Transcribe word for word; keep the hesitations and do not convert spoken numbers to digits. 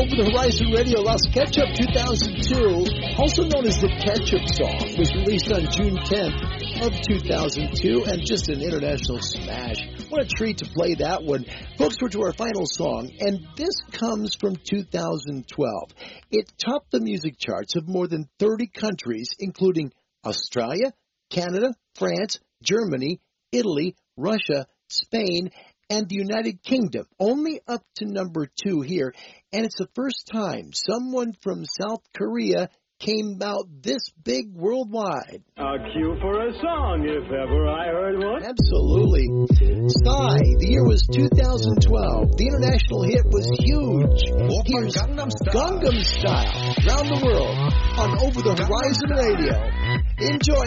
Over the Horizon Radio, Lost Ketchup two thousand two, also known as the Ketchup Song, was released on June tenth of two thousand two, and just an international smash. What a treat to play that one. Folks, we're to our final song, and this comes from two thousand twelve. It topped the music charts of more than thirty countries, including Australia, Canada, France, Germany, Italy, Russia, Spain, and the United Kingdom, only up to number two here. And it's the first time someone from South Korea came out this big worldwide. A cue for a song, if ever I heard one. Absolutely. Psy, the year was two thousand twelve. The international hit was huge. Here's Gangnam Style, Gangnam Style, around the world on Over the Horizon Radio. Enjoy.